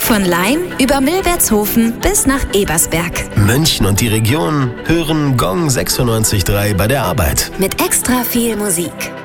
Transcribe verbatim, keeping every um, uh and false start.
Von Laim über Milbertshofen bis nach Ebersberg. München und die Region hören Gong sechsundneunzig Komma drei bei der Arbeit. Mit extra viel Musik.